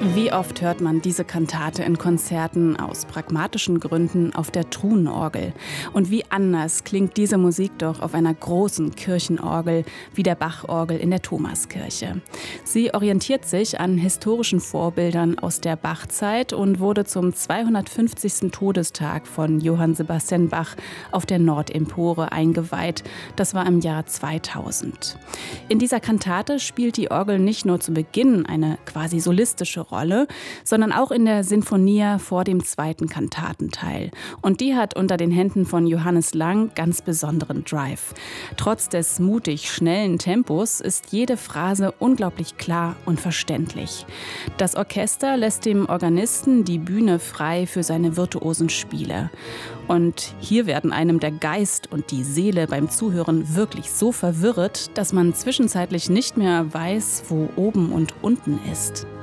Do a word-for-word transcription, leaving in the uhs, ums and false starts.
Wie oft hört man diese Kantate in Konzerten aus pragmatischen Gründen auf der Truhenorgel? Und wie anders klingt diese Musik doch auf einer großen Kirchenorgel wie der Bachorgel in der Thomaskirche. Sie orientiert sich an historischen Vorbildern aus der Bachzeit und wurde zum zweihundertfünfzigsten Todestag von Johann Sebastian Bach auf der Nordempore eingeweiht. Das war im Jahr zweitausend. In dieser Kantate spielt die Orgel nicht nur zu Beginn eine quasi solistische Rolle, sondern auch in der Sinfonia vor dem zweiten Kantatenteil. Und die hat unter den Händen von Johannes Lang ganz besonderen Drive. Trotz des mutig schnellen Tempos ist jede Phrase unglaublich klar und verständlich. Das Orchester lässt dem Organisten die Bühne frei für seine virtuosen Spiele. Und hier werden einem der Geist und die Seele beim Zuhören wirklich so verwirrt, dass man zwischenzeitlich nicht mehr weiß, wo oben und unten ist.